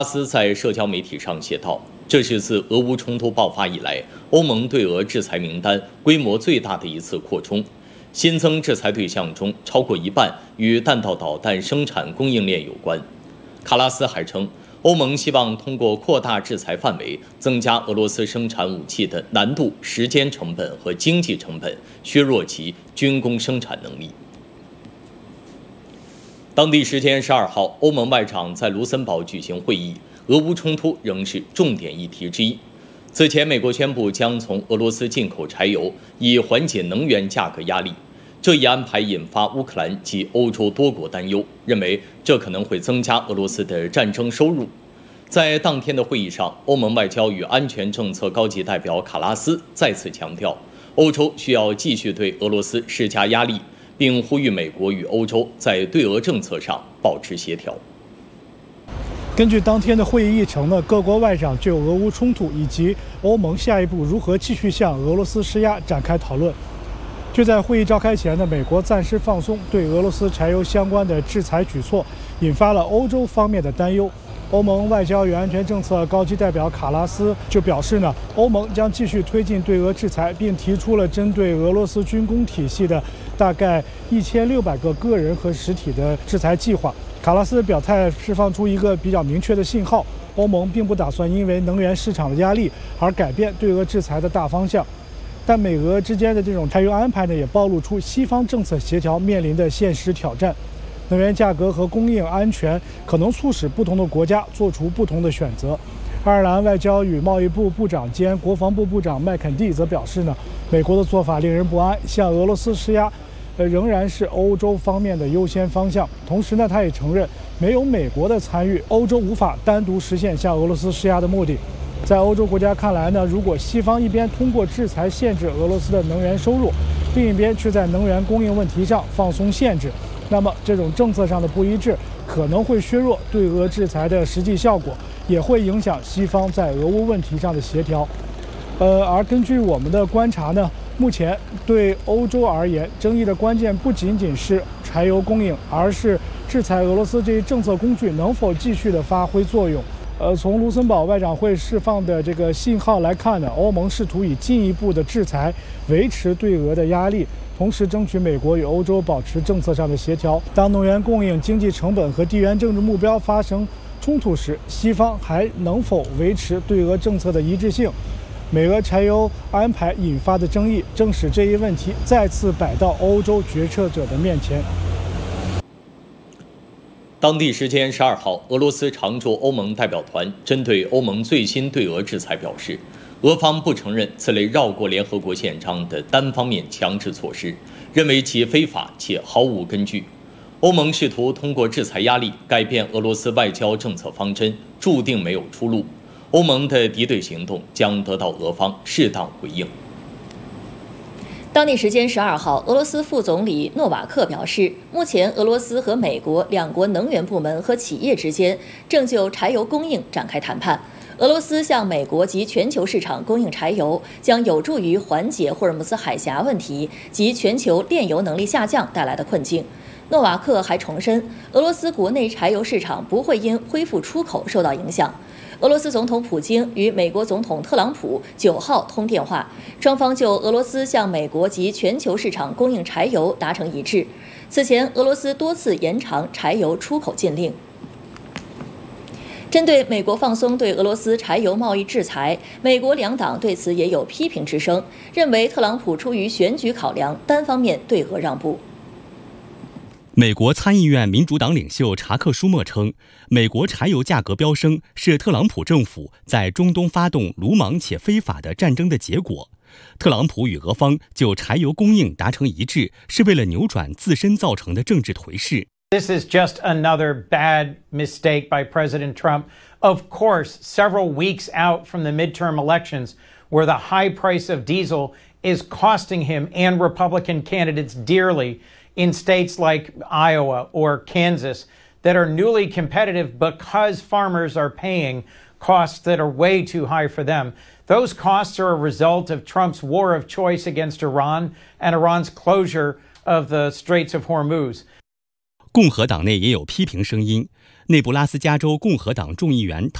拉斯在社交媒体上写道：“这是自俄乌冲突爆发以来，欧盟对俄制裁名单规模最大的一次扩充。新增制裁对象中，超过一半与弹道导弹生产供应链有关。”卡拉斯还称，欧盟希望通过扩大制裁范围，增加俄罗斯生产武器的难度、时间成本和经济成本，削弱其军工生产能力。当地时间12号，欧盟外长在卢森堡举行会议，俄乌冲突仍是重点议题之一。此前，美国宣布将从俄罗斯进口柴油，以缓解能源价格压力。这一安排引发乌克兰及欧洲多国担忧，认为这可能会增加俄罗斯的战争收入。在当天的会议上，欧盟外交与安全政策高级代表卡拉斯再次强调，欧洲需要继续对俄罗斯施加压力，并呼吁美国与欧洲在对俄政策上保持协调。 根据当天的会议议程呢，各国外长就俄乌冲突以及欧盟下一步如何继续向俄罗斯施压展开讨论。就在会议召开前呢，美国暂时放松对俄罗斯柴油相关的制裁举措，引发了欧洲方面的担忧。欧盟外交与安全政策高级代表卡拉斯就表示呢，欧盟将继续推进对俄制裁，并提出了针对俄罗斯军工体系的大概1600个个人和实体的制裁计划。卡拉斯表态释放出一个比较明确的信号，欧盟并不打算因为能源市场的压力而改变对俄制裁的大方向。但美俄之间的这种柴油安排呢，也暴露出西方政策协调面临的现实挑战。能源价格和供应安全可能促使不同的国家做出不同的选择。爱尔兰外交与贸易部部长兼国防部部长麦肯蒂则表示呢，美国的做法令人不安，向俄罗斯施压，仍然是欧洲方面的优先方向。同时呢，他也承认，没有美国的参与，欧洲无法单独实现向俄罗斯施压的目的。在欧洲国家看来呢，如果西方一边通过制裁限制俄罗斯的能源收入，另一边却在能源供应问题上放松限制，那么这种政策上的不一致可能会削弱对俄制裁的实际效果，也会影响西方在俄乌问题上的协调。而根据我们的观察呢，目前对欧洲而言，争议的关键不仅仅是柴油供应，而是制裁俄罗斯这一政策工具能否继续的发挥作用。从卢森堡外长会释放的这个信号来看呢，欧盟试图以进一步的制裁维持对俄的压力，同时争取美国与欧洲保持政策上的协调。当能源供应、经济成本和地缘政治目标发生冲突时，西方还能否维持对俄政策的一致性？美俄柴油安排引发的争议，正使这一问题再次摆到欧洲决策者的面前。 当地时间12号，俄罗斯常驻欧盟代表团针对欧盟最新对俄制裁表示，俄方不承认此类绕过联合国宪章的单方面强制措施，认为其非法且毫无根据。欧盟试图通过制裁压力改变俄罗斯外交政策方针，注定没有出路。欧盟的敌对行动将得到俄方适当回应。 当地时间12号，俄罗斯副总理诺瓦克表示，目前俄罗斯和美国两国能源部门和企业之间正就柴油供应展开谈判。俄罗斯向美国及全球市场供应柴油，将有助于缓解霍尔木兹海峡问题及全球炼油能力下降带来的困境。诺瓦克还重申，俄罗斯国内柴油市场不会因恢复出口受到影响。俄罗斯总统普京与美国总统特朗普9号通电话，双方就俄罗斯向美国及全球市场供应柴油达成一致。此前，俄罗斯多次延长柴油出口禁令。针对美国放松对俄罗斯柴油贸易制裁，美国两党对此也有批评之声，认为特朗普出于选举考量，单方面对俄让步。 美国参议院民主党领袖查克·舒默称，美国柴油价格飙升是特朗普政府在中东发动鲁莽且非法的战争的结果。特朗普与俄方就柴油供应达成一致，是为了扭转自身造成的政治颓势。 This is just another bad mistake by President Trump. Of course, several weeks out from the midterm elections, where the high price of diesel is costing him and Republican candidates dearly in states like Iowa or Kansas that are newly competitive because farmers are paying costs that are way too high for them. Those costs are a result of Trump's war of choice against Iran and Iran's closure of the Straits of Hormuz. 共和党内也有批评声音。 内布拉斯加州共和党众议员